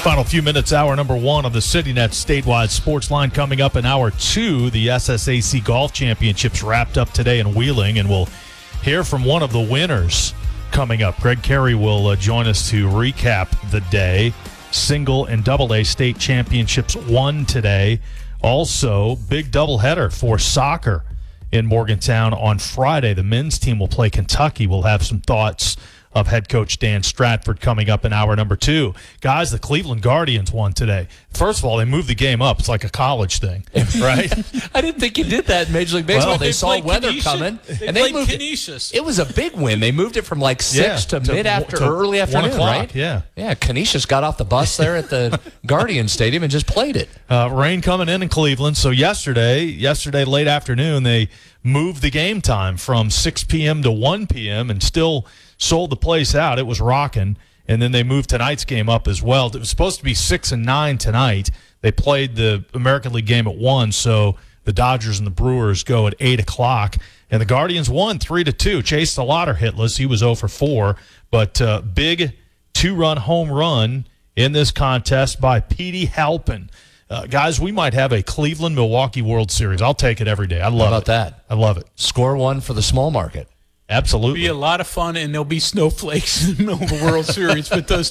Final few minutes, hour number 1 of the CityNet statewide sports line. Coming up in hour 2, the SSAC Golf Championships wrapped up today in Wheeling, and we'll hear from one of the winners coming up. Greg Carey will join us to recap the day. Single and double A state championships won today. Also, big doubleheader for soccer in Morgantown on Friday. The men's team will play Kentucky. We'll have some thoughts of head coach Dan Stratford coming up in hour number 2. Guys, the Cleveland Guardians won today. First of all, they moved the game up. It's like a college thing, right? I didn't think you did that in Major League Baseball. Well, they saw weather coming, and they moved Canisius. It was a big win. They moved it from like 6 to early afternoon, 1 o'clock, right? Yeah. Yeah, Canisius got off the bus there at the Guardian Stadium and just played it. Rain coming in Cleveland. So yesterday late afternoon, they moved the game time from 6 p.m. to 1 p.m. and still sold the place out. It was rocking. And then they moved tonight's game up as well. It was supposed to be 6 and 9 tonight. They played the American League game at 1, so the Dodgers and the Brewers go at 8 o'clock. And the Guardians won 3-2. Chase DeLauder hitless. He was 0 for 4. But big 2-run home run in this contest by Petey Halpin. Guys, we might have a Cleveland-Milwaukee World Series. I'll take it every day. I love it. How about that? I love it. Score one for the small market. Absolutely. It'll be a lot of fun, and there'll be snowflakes in the middle of the World Series with those